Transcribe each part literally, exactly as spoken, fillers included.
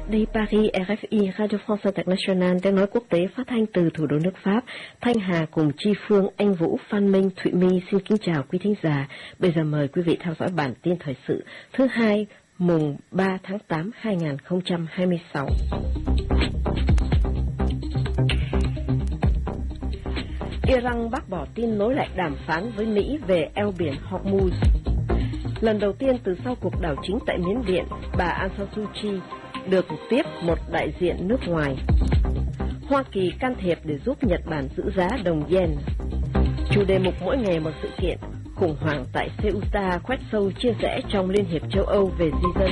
đây Paris, rờ ép i, Radio France International, tiếng nói quốc tế phát thanh từ thủ đô nước Pháp. Thanh Hà cùng Chi Phương, Anh Vũ, Phan Minh, Thụy My xin kính chào quý thính giả. Bây giờ mời quý vị theo dõi bản tin thời sự thứ hai, mùng ba tháng tám hai nghìn không trăm hai mươi sáu. Iran bác bỏ tin nối lại đàm phán với Mỹ về eo biển Hormuz. Lần đầu tiên từ sau cuộc đảo chính tại Miến Điện, bà Aung San Suu Kyi được tiếp một đại diện nước ngoài. Hoa Kỳ can thiệp để giúp Nhật Bản giữ giá đồng yen. Chủ đề mục mỗi ngày một sự kiện, khủng hoảng tại Ceuta khoét sâu chia rẽ trong Liên hiệp châu Âu về di dân.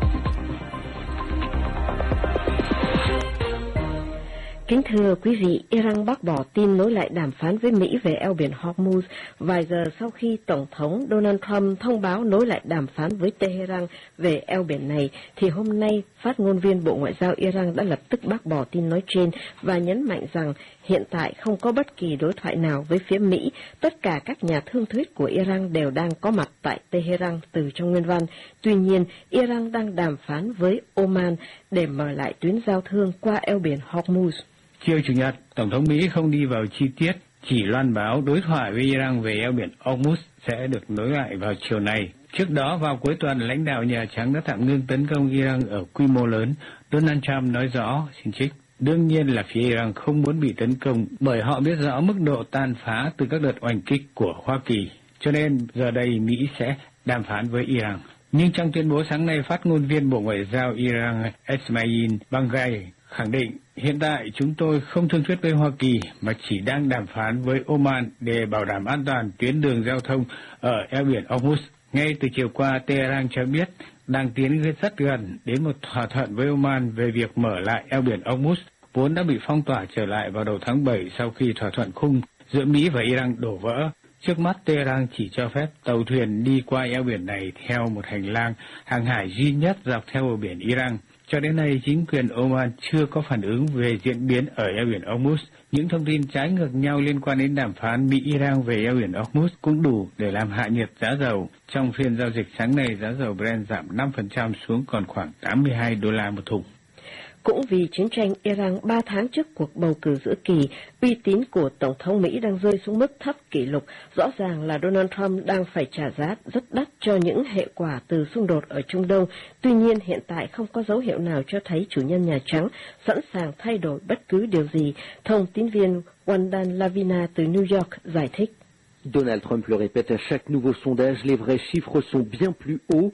Kính thưa quý vị, Iran bác bỏ tin nối lại đàm phán với Mỹ về eo biển Hormuz vài giờ sau khi Tổng thống Donald Trump thông báo nối lại đàm phán với Tehran về eo biển này, thì hôm nay phát ngôn viên Bộ Ngoại giao Iran đã lập tức bác bỏ tin nói trên và nhấn mạnh rằng hiện tại không có bất kỳ đối thoại nào với phía Mỹ. Tất cả các nhà thương thuyết của Iran đều đang có mặt tại Tehran từ trong nguyên văn. Tuy nhiên, Iran đang đàm phán với Oman để mở lại tuyến giao thương qua eo biển Hormuz. Chiều Chủ nhật, Tổng thống Mỹ không đi vào chi tiết, chỉ loan báo đối thoại với Iran về eo biển Hormuz sẽ được nối lại vào chiều nay. Trước đó, vào cuối tuần, lãnh đạo Nhà Trắng đã tạm ngưng tấn công Iran ở quy mô lớn. Donald Trump nói rõ, xin trích, đương nhiên là phía Iran không muốn bị tấn công bởi họ biết rõ mức độ tàn phá từ các đợt oanh kích của Hoa Kỳ. Cho nên, giờ đây Mỹ sẽ đàm phán với Iran. Nhưng trong tuyên bố sáng nay, phát ngôn viên Bộ Ngoại giao Iran Esmail Baghaei khẳng định, hiện tại chúng tôi không thương thuyết với Hoa Kỳ mà chỉ đang đàm phán với Oman để bảo đảm an toàn tuyến đường giao thông ở eo biển Hormuz. Ngay từ chiều qua, Tehran cho biết đang tiến rất gần đến một thỏa thuận với Oman về việc mở lại eo biển Hormuz, vốn đã bị phong tỏa trở lại vào đầu tháng bảy sau khi thỏa thuận khung giữa Mỹ và Iran đổ vỡ. Trước mắt, Tehran chỉ cho phép tàu thuyền đi qua eo biển này theo một hành lang hàng hải duy nhất dọc theo bờ biển Iran. Cho đến nay, chính quyền Oman chưa có phản ứng về diễn biến ở eo biển Hormuz. Những thông tin trái ngược nhau liên quan đến đàm phán Mỹ-Iran về eo biển Hormuz cũng đủ để làm hạ nhiệt giá dầu. Trong phiên giao dịch sáng nay, giá dầu Brent giảm năm phần trăm xuống còn khoảng tám mươi hai đô la một thùng. Cũng vì chiến tranh Iran ba tháng trước cuộc bầu cử giữa kỳ, uy tín của Tổng thống Mỹ đang rơi xuống mức thấp kỷ lục. Rõ ràng là Donald Trump đang phải trả giá rất đắt cho những hệ quả từ xung đột ở Trung Đông. Tuy nhiên, hiện tại không có dấu hiệu nào cho thấy chủ nhân Nhà Trắng sẵn sàng thay đổi bất cứ điều gì. Thông tín viên Wandan Lavina từ New York giải thích. Donald Trump le répète à chaque nouveau sondage, les vrais chiffres sont bien plus hauts.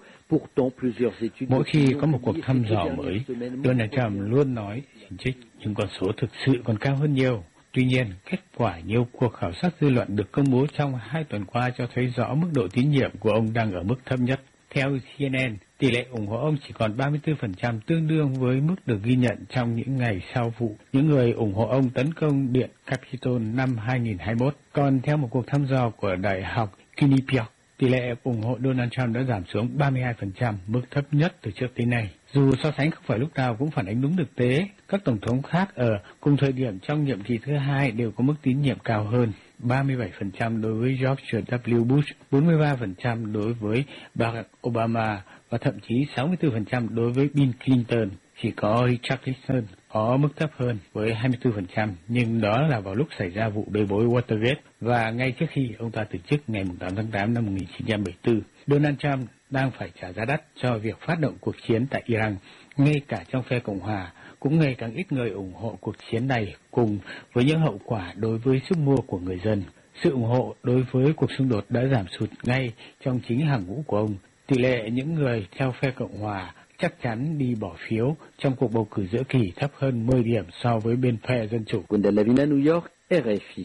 Mỗi khi có một cuộc thăm dò mới, Donald Trump luôn nói, xin trích, những con số thực sự còn cao hơn nhiều. Tuy nhiên, kết quả nhiều cuộc khảo sát dư luận được công bố trong hai tuần qua cho thấy rõ mức độ tín nhiệm của ông đang ở mức thấp nhất. Theo C N N, tỷ lệ ủng hộ ông chỉ còn ba mươi tư phần trăm, tương đương với mức được ghi nhận trong những ngày sau vụ những người ủng hộ ông tấn công Điện Capitol năm hai nghìn không trăm hai mươi mốt. Còn theo một cuộc thăm dò của Đại học Quinnipiac, tỷ lệ ủng hộ Donald Trump đã giảm xuống ba mươi hai phần trăm, mức thấp nhất từ trước tới nay. Dù so sánh không phải lúc nào cũng phản ánh đúng thực tế, các tổng thống khác ở cùng thời điểm trong nhiệm kỳ thứ hai đều có mức tín nhiệm cao hơn, ba mươi bảy phần trăm đối với George W. Bush, bốn mươi ba phần trăm đối với Barack Obama và thậm chí sáu mươi tư phần trăm đối với Bill Clinton. Chỉ có Richard Nixon có mức thấp hơn với hai mươi tư phần trăm, nhưng đó là vào lúc xảy ra vụ bê bối Watergate và ngay trước khi ông ta từ chức ngày tám tháng tám năm một nghìn chín trăm bảy mươi tư. Donald Trump đang phải trả giá đắt cho việc phát động cuộc chiến tại Iran. Ngay cả trong phe Cộng hòa cũng ngày càng ít người ủng hộ cuộc chiến này, cùng với những hậu quả đối với sức mua của người dân. Sự ủng hộ đối với cuộc xung đột đã giảm sút ngay trong chính hàng ngũ của ông. Tỷ lệ những người theo phe Cộng hòa chắc chắn đi bỏ phiếu trong cuộc bầu cử giữa kỳ thấp hơn mười điểm so với bên phe Dân chủ. New York, R F I.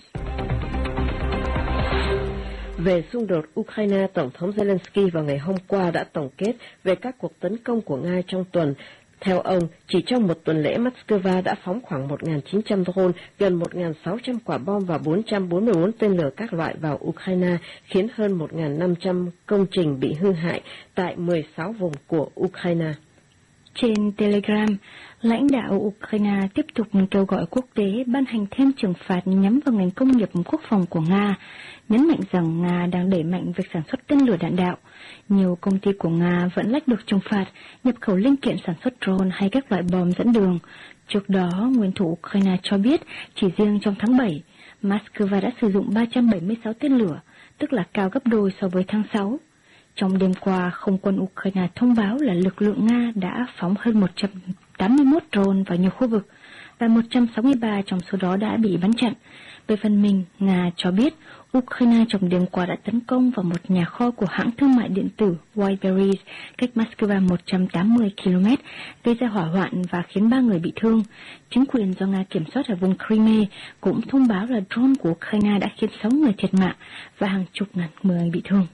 Về xung đột Ukraine, Tổng thống Zelensky vào ngày hôm qua đã tổng kết về các cuộc tấn công của Nga trong tuần. Theo ông, chỉ trong một tuần lễ, Moscow đã phóng khoảng một nghìn chín trăm drone, gần một nghìn sáu trăm quả bom và bốn trăm bốn mươi tư tên lửa các loại vào Ukraine, khiến hơn một nghìn năm trăm công trình bị hư hại tại mười sáu vùng của Ukraine. Trên Telegram, lãnh đạo Ukraine tiếp tục kêu gọi quốc tế ban hành thêm trừng phạt nhắm vào ngành công nghiệp quốc phòng của Nga, nhấn mạnh rằng Nga đang đẩy mạnh việc sản xuất tên lửa đạn đạo. Nhiều công ty của Nga vẫn lách luật trừng phạt, nhập khẩu linh kiện sản xuất drone hay các loại bom dẫn đường. Trước đó, nguyên thủ Ukraine cho biết chỉ riêng trong tháng bảy, Moscow đã sử dụng ba trăm bảy mươi sáu tên lửa, tức là cao gấp đôi so với tháng sáu. Trong đêm qua, không quân Ukraine thông báo là lực lượng Nga đã phóng hơn một trăm tám mươi mốt drone vào nhiều khu vực, và một trăm sáu mươi ba trong số đó đã bị bắn chặn. Về phần mình, Nga cho biết Ukraine trong đêm qua đã tấn công vào một nhà kho của hãng thương mại điện tử Wildberries cách Moscow một trăm tám mươi ki lô mét, gây ra hỏa hoạn và khiến ba người bị thương. Chính quyền do Nga kiểm soát ở vùng Crimea cũng thông báo là drone của Ukraine đã khiến sáu người thiệt mạng và hàng chục ngàn người bị thương.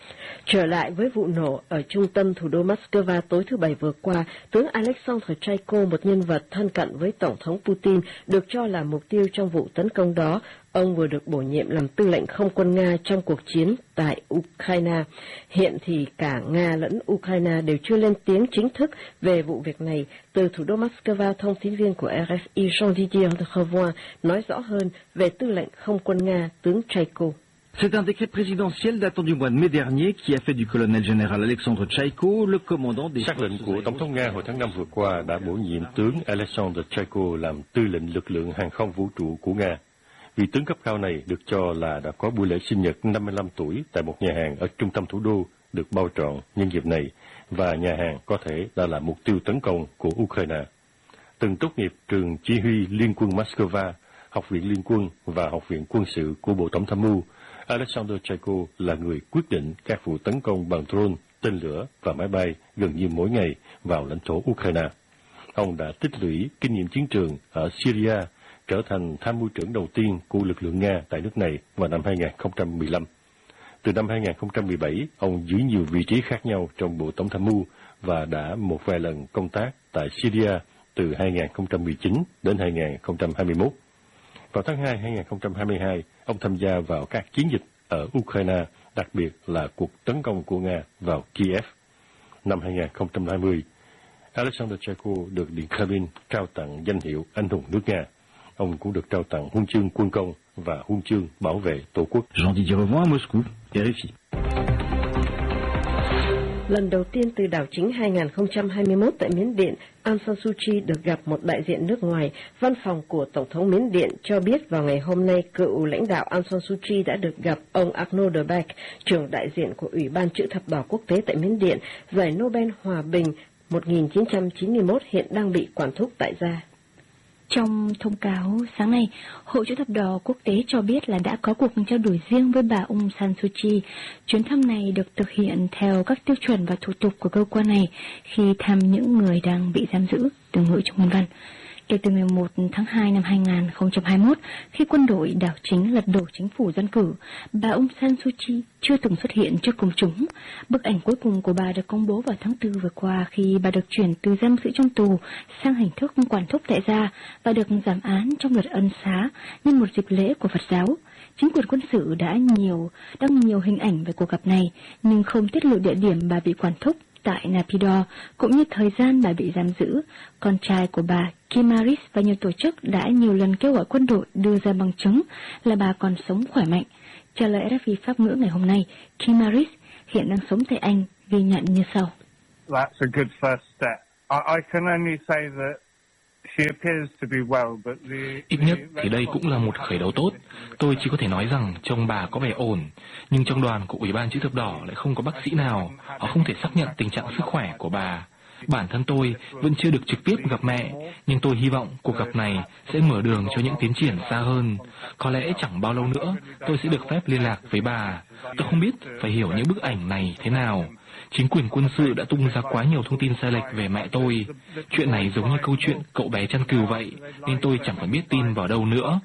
Trở lại với vụ nổ ở trung tâm thủ đô Moscow tối thứ Bảy vừa qua, tướng Alexander Chaiko, một nhân vật thân cận với Tổng thống Putin, được cho là mục tiêu trong vụ tấn công đó. Ông vừa được bổ nhiệm làm tư lệnh không quân Nga trong cuộc chiến tại Ukraine. Hiện thì cả Nga lẫn Ukraine đều chưa lên tiếng chính thức về vụ việc này. Từ thủ đô Moscow, thông tín viên của R F I Jean-Didier Derevoix nói rõ hơn về tư lệnh không quân Nga, tướng Chaiko. C'est un décret présidentiel datant du mois de mai dernier qui a fait du colonel général Alexandre Chaiko le commandant des... Sắc lệnh của Tổng thống Nga hồi tháng năm vừa qua đã bổ nhiệm tướng Alexander Chaiko làm tư lệnh lực lượng hàng không vũ trụ của Nga. Vị tướng cấp cao này được cho là đã có buổi lễ sinh nhật năm mươi lăm tuổi tại một nhà hàng ở trung tâm thủ đô được bao trọn nhân dịp này, và nhà hàng có thể đã là mục tiêu tấn công của Ukraine. Từng tốt nghiệp trường chỉ huy Liên quân Moscow, Học viện Liên quân và Học viện Quân sự của Bộ Tổng tham mưu, Alexander Chaiko là người quyết định các vụ tấn công bằng drone, tên lửa và máy bay gần như mỗi ngày vào lãnh thổ Ukraine. Ông đã tích lũy kinh nghiệm chiến trường ở Syria, trở thành tham mưu trưởng đầu tiên của lực lượng Nga tại nước này vào năm hai nghìn không trăm mười lăm. Từ năm hai nghìn không trăm mười bảy, ông giữ nhiều vị trí khác nhau trong Bộ Tổng tham mưu và đã một vài lần công tác tại Syria từ hai nghìn không trăm mười chín đến hai nghìn không trăm hai mươi mốt. Vào tháng hai năm hai nghìn không trăm hai mươi hai, ông tham gia vào các chiến dịch ở Ukraine, đặc biệt là cuộc tấn công của Nga vào Kiev. Năm hai nghìn không trăm hai mươi, Alexander Chaiko được Điện Kremlin trao tặng danh hiệu Anh hùng nước Nga. Ông cũng được trao tặng huân chương quân công và huân chương bảo vệ Tổ quốc. Jean-Didier Derevoix, Moscou, R F I. Lần đầu tiên từ đảo chính hai nghìn không trăm hai mươi mốt tại Miến Điện, Aung San Suu Kyi được gặp một đại diện nước ngoài. Văn phòng của Tổng thống Miến Điện cho biết vào ngày hôm nay, cựu lãnh đạo Aung San Suu Kyi đã được gặp ông Arnaud de Beck, trưởng đại diện của Ủy ban Chữ thập đỏ quốc tế tại Miến Điện. Giải Nobel Hòa bình một nghìn chín trăm chín mươi mốt hiện đang bị quản thúc tại gia. Trong thông cáo sáng nay, Hội Chữ thập đỏ quốc tế cho biết là đã có cuộc trao đổi riêng với bà Aung San Suu Kyi. Chuyến thăm này được thực hiện theo các tiêu chuẩn và thủ tục của cơ quan này khi thăm những người đang bị giam giữ, từ ngữ trong nguyên văn. Kể từ ngày một tháng hai năm hai nghìn không trăm hai mươi mốt, khi quân đội đảo chính lật đổ chính phủ dân cử, bà Aung San Suu Kyi chưa từng xuất hiện trước công chúng. Bức ảnh cuối cùng của bà được công bố vào tháng tư vừa qua khi bà được chuyển từ giam giữ trong tù sang hình thức quản thúc tại gia và được giảm án trong đợt ân xá nhân một dịp lễ của Phật giáo. Chính quyền quân sự đã nhiều đăng nhiều hình ảnh về cuộc gặp này, nhưng không tiết lộ địa điểm bà bị quản thúc tại Naypyidaw cũng như thời gian bà bị giam giữ. Con trai của bà, Kim Aris, và nhiều tổ chức đã nhiều lần kêu gọi quân đội đưa ra bằng chứng là bà còn sống khỏe mạnh. Trả lời R F I Pháp ngữ ngày hôm nay, Kim Aris hiện đang sống tại Anh, ghi nhận như sau. That's a good first step. I, I can only say that she appears to be well, but the... Ít nhất thì đây cũng là một khởi đầu tốt. Tôi chỉ có thể nói rằng trông bà có vẻ ổn, nhưng trong đoàn của Ủy ban Chữ thập đỏ lại không có bác sĩ nào. Họ không thể xác nhận tình trạng sức khỏe của bà. Bản thân tôi vẫn chưa được trực tiếp gặp mẹ, nhưng tôi hy vọng cuộc gặp này sẽ mở đường cho những tiến triển xa hơn. Có lẽ chẳng bao lâu nữa tôi sẽ được phép liên lạc với bà. Tôi không biết phải hiểu những bức ảnh này thế nào. Chính quyền quân sự đã tung ra quá nhiều thông tin sai lệch về mẹ tôi. Chuyện này giống như câu chuyện cậu bé chăn cừu vậy, nên tôi chẳng phải biết tin vào đâu nữa.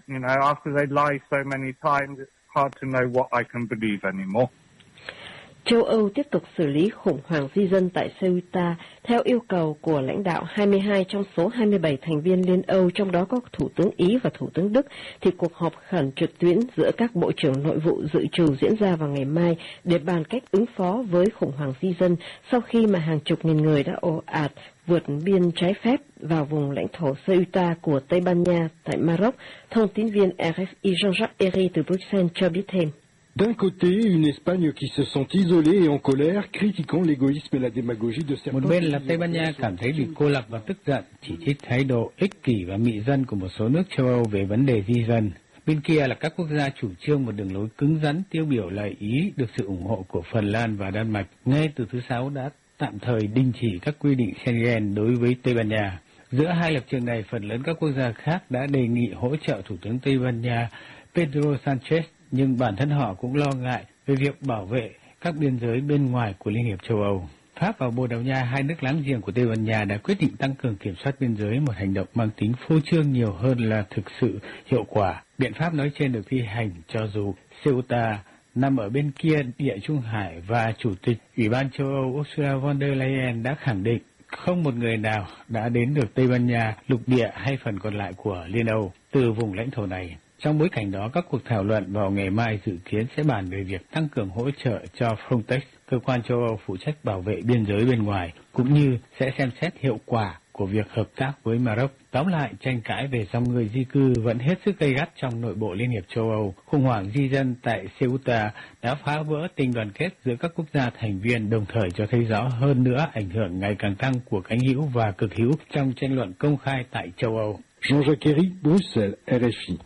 Châu Âu tiếp tục xử lý khủng hoảng di dân tại Ceuta theo yêu cầu của lãnh đạo hai mươi hai trong số hai mươi bảy thành viên Liên Âu, trong đó có Thủ tướng Ý và Thủ tướng Đức, thì cuộc họp khẩn trực tuyến giữa các bộ trưởng nội vụ dự trù diễn ra vào ngày mai để bàn cách ứng phó với khủng hoảng di dân sau khi mà hàng chục nghìn người đã ồ ạt vượt biên trái phép vào vùng lãnh thổ Ceuta của Tây Ban Nha tại Maroc. Thông tín viên R F I Jean-Jacques Herry từ Bruxelles cho biết thêm. D'un côté, une Espagne qui se sent isolée et en colère, critiquant l'égoïsme et la démagogie de certains. Một bên là Tây Ban Nha cảm thấy bị cô lập và tức giận, chỉ trích thái độ ích kỷ và mị dân của một số nước châu Âu về vấn đề di dân. Bên kia là các quốc gia chủ trương một đường lối cứng rắn tiêu biểu lời Ý được sự ủng hộ của Phần Lan và Đan Mạch ngay từ thứ Sáu đã tạm thời đình chỉ các quy định Schengen đối với Tây Ban Nha. Giữa hai lập trường này, phần lớn các quốc gia khác đã đề nghị hỗ trợ Thủ tướng Tây Ban Nha Pedro Sanchez, nhưng bản thân họ cũng lo ngại về việc bảo vệ các biên giới bên ngoài của Liên hiệp châu Âu. Pháp và Bồ Đào Nha, hai nước láng giềng của Tây Ban Nha, đã quyết định tăng cường kiểm soát biên giới, một hành động mang tính phô trương nhiều hơn là thực sự hiệu quả. Biện pháp nói trên được thi hành cho dù Ceuta nằm ở bên kia Địa Trung Hải và Chủ tịch Ủy ban châu Âu Ursula von der Leyen đã khẳng định không một người nào đã đến được Tây Ban Nha, lục địa hay phần còn lại của Liên Âu từ vùng lãnh thổ này. Trong bối cảnh đó, các cuộc thảo luận vào ngày mai dự kiến sẽ bàn về việc tăng cường hỗ trợ cho Frontex, cơ quan châu Âu phụ trách bảo vệ biên giới bên ngoài, cũng như sẽ xem xét hiệu quả của việc hợp tác với Maroc. Tóm lại, tranh cãi về dòng người di cư vẫn hết sức gay gắt trong nội bộ Liên hiệp châu Âu. Khủng hoảng di dân tại Ceuta đã phá vỡ tình đoàn kết giữa các quốc gia thành viên, đồng thời cho thấy rõ hơn nữa ảnh hưởng ngày càng tăng của cánh hữu và cực hữu trong tranh luận công khai tại châu Âu. Jean-Jacques Herry, Bruxelles, R F I.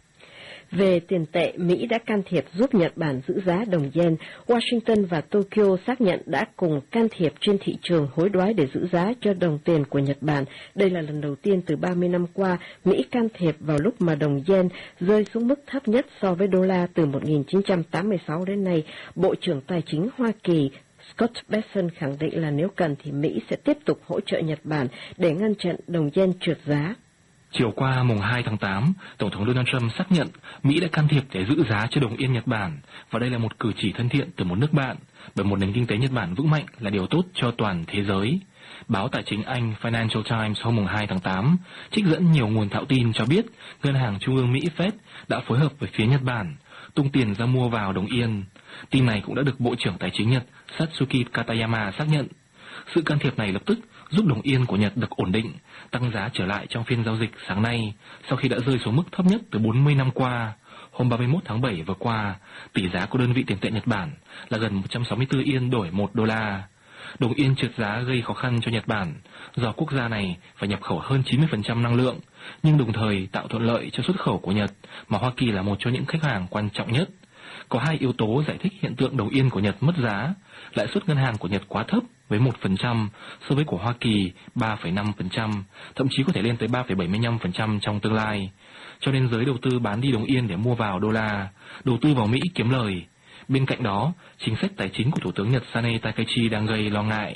Về tiền tệ, Mỹ đã can thiệp giúp Nhật Bản giữ giá đồng yen. Washington và Tokyo xác nhận đã cùng can thiệp trên thị trường hối đoái để giữ giá cho đồng tiền của Nhật Bản. Đây là lần đầu tiên từ ba mươi năm qua, Mỹ can thiệp vào lúc mà đồng yen rơi xuống mức thấp nhất so với đô la từ một nghìn chín trăm tám mươi sáu đến nay. Bộ trưởng Tài chính Hoa Kỳ Scott Bessent khẳng định là nếu cần thì Mỹ sẽ tiếp tục hỗ trợ Nhật Bản để ngăn chặn đồng yen trượt giá. Chiều qua mùng hai tháng tám, Tổng thống Donald Trump xác nhận Mỹ đã can thiệp để giữ giá cho đồng yên Nhật Bản, và đây là một cử chỉ thân thiện từ một nước bạn, bởi một nền kinh tế Nhật Bản vững mạnh là điều tốt cho toàn thế giới. Báo tài chính Anh Financial Times hôm mùng hai tháng tám trích dẫn nhiều nguồn thạo tin cho biết Ngân hàng Trung ương Mỹ Fed đã phối hợp với phía Nhật Bản tung tiền ra mua vào đồng yên. Tin này cũng đã được Bộ trưởng Tài chính Nhật Satsuki Katayama xác nhận. Sự can thiệp này lập tức giúp đồng yên của Nhật được ổn định, tăng giá trở lại trong phiên giao dịch sáng nay, sau khi đã rơi xuống mức thấp nhất từ bốn mươi năm qua. Hôm ba mươi mốt tháng bảy vừa qua, tỷ giá của đơn vị tiền tệ Nhật Bản là gần một trăm sáu mươi tư yên đổi một đô la. Đồng yên trượt giá gây khó khăn cho Nhật Bản, do quốc gia này phải nhập khẩu hơn chín mươi phần trăm năng lượng, nhưng đồng thời tạo thuận lợi cho xuất khẩu của Nhật, mà Hoa Kỳ là một trong những khách hàng quan trọng nhất. Có hai yếu tố giải thích hiện tượng đồng yên của Nhật mất giá: lãi suất ngân hàng của Nhật quá thấp với một phần trăm so với của Hoa Kỳ ba phẩy năm phần trăm, thậm chí có thể lên tới ba phẩy bảy mươi lăm phần trăm trong tương lai. Cho nên giới đầu tư bán đi đồng yên để mua vào đô la, đầu tư vào Mỹ kiếm lời. Bên cạnh đó, chính sách tài chính của Thủ tướng Nhật Sanae Takaichi đang gây lo ngại.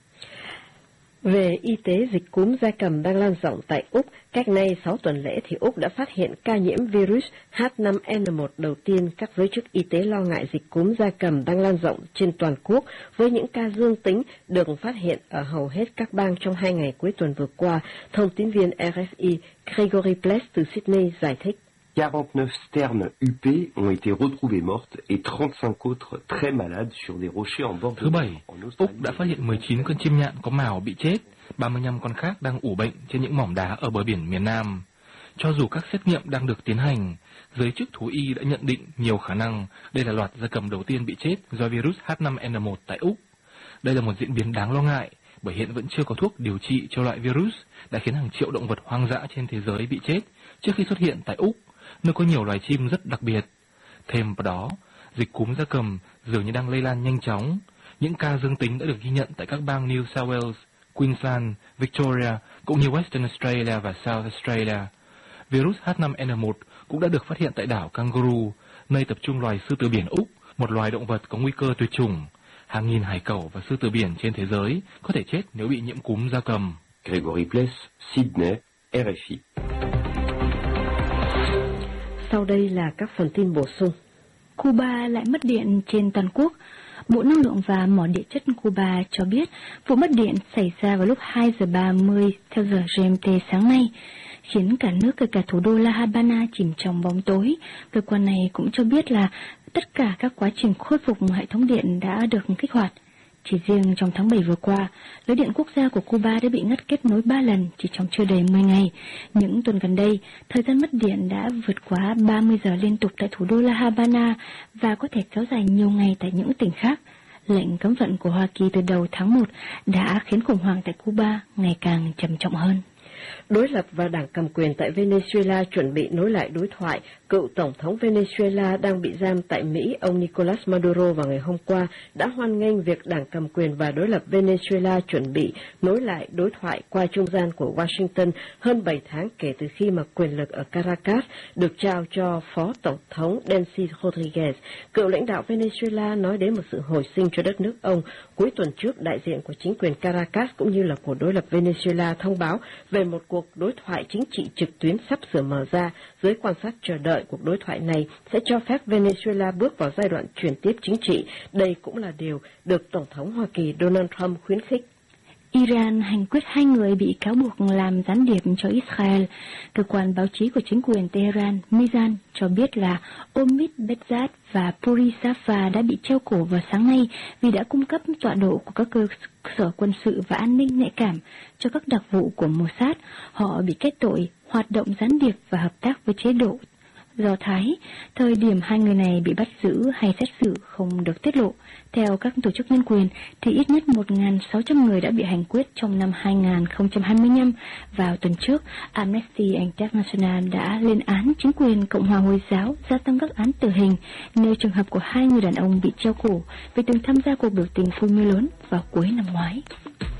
Về y tế, dịch cúm gia cầm đang lan rộng tại Úc. Cách nay sáu tuần lễ thì Úc đã phát hiện ca nhiễm virus H năm N một đầu tiên. Các giới chức y tế lo ngại dịch cúm gia cầm đang lan rộng trên toàn quốc, với những ca dương tính được phát hiện ở hầu hết các bang trong hai ngày cuối tuần vừa qua. Thông tín viên R F I Gregory Pless từ Sydney giải thích. quarante-neuf sternes U P ont été retrouvées mortes et trente-cinq autres très malades sur des rochers en bord de Thứ Bảy, Úc đã phát hiện mười chín con chim nhạn có mào bị chết, ba mươi lăm con khác đang ủ bệnh trên những mỏm đá ở bờ biển miền Nam. Cho dù các xét nghiệm đang được tiến hành, giới chức thú y đã nhận định nhiều khả năng đây là loạt gia cầm đầu tiên bị chết do virus H năm N một tại Úc. Đây là một diễn biến đáng lo ngại, bởi hiện vẫn chưa có thuốc điều trị cho loại virus đã khiến hàng triệu động vật hoang dã trên thế giới bị chết trước khi xuất hiện tại Úc, nơi có nhiều loài chim rất đặc biệt. Thêm vào đó, dịch cúm gia cầm dường như đang lây lan nhanh chóng. Những ca dương tính đã được ghi nhận tại các bang New South Wales, Queensland, Victoria, cũng như Western Australia và South Australia. Virus H năm N một cũng đã được phát hiện tại đảo Kangaroo, nơi tập trung loài sư tử biển Úc, một loài động vật có nguy cơ tuyệt chủng. Hàng nghìn hải cẩu và sư tử biển trên thế giới có thể chết nếu bị nhiễm cúm gia cầm. Gregory Pless, Sydney, R F I. Sau đây là các phần tin bổ sung. Cuba lại mất điện trên toàn quốc. Bộ Năng lượng và Mỏ địa chất Cuba cho biết vụ mất điện xảy ra vào lúc hai giờ ba mươi theo giờ G M T sáng nay, khiến cả nước kể cả thủ đô La Habana chìm trong bóng tối. Cơ quan này cũng cho biết là tất cả các quá trình khôi phục hệ thống điện đã được kích hoạt. Chỉ riêng trong tháng bảy vừa qua, lưới điện quốc gia của Cuba đã bị ngắt kết nối ba lần chỉ trong chưa đầy mười ngày. Những tuần gần đây, thời gian mất điện đã vượt quá ba mươi giờ liên tục tại thủ đô La Habana và có thể kéo dài nhiều ngày tại những tỉnh khác. Lệnh cấm vận của Hoa Kỳ từ đầu tháng một đã khiến khủng hoảng tại Cuba ngày càng trầm trọng hơn. Đối lập và đảng cầm quyền tại Venezuela chuẩn bị nối lại đối thoại. Cựu Tổng thống Venezuela đang bị giam tại Mỹ, ông Nicolas Maduro vào ngày hôm qua đã hoan nghênh việc đảng cầm quyền và đối lập Venezuela chuẩn bị nối lại đối thoại qua trung gian của Washington hơn bảy tháng kể từ khi mà quyền lực ở Caracas được trao cho Phó Tổng thống Delcy Rodriguez. Cựu lãnh đạo Venezuela nói đến một sự hồi sinh cho đất nước ông. Cuối tuần trước, đại diện của chính quyền Caracas cũng như là của đối lập Venezuela thông báo về một cuộc đối thoại chính trị trực tuyến sắp sửa mở ra. Giới quan sát chờ đợi cuộc đối thoại này sẽ cho phép Venezuela bước vào giai đoạn chuyển tiếp chính trị. Đây cũng là điều được Tổng thống Hoa Kỳ Donald Trump khuyến khích. Iran hành quyết hai người bị cáo buộc làm gián điệp cho Israel. Cơ quan báo chí của chính quyền Tehran, Mizan, cho biết là Omid Behzad và Puri Safa đã bị treo cổ vào sáng nay vì đã cung cấp tọa độ của các cơ sở quân sự và an ninh nhạy cảm cho các đặc vụ của Mossad. Họ bị kết tội hoạt động gián điệp và hợp tác với chế độ Do Thái. Thời điểm hai người này bị bắt giữ hay xét xử không được tiết lộ. Theo các tổ chức nhân quyền, thì ít nhất một nghìn sáu trăm người đã bị hành quyết trong năm hai nghìn không trăm hai mươi lăm. Vào tuần trước, Amnesty International đã lên án chính quyền Cộng hòa Hồi giáo gia tăng các án tử hình, nêu trường hợp của hai người đàn ông bị treo cổ vì từng tham gia cuộc biểu tình quy mô lớn vào cuối năm ngoái.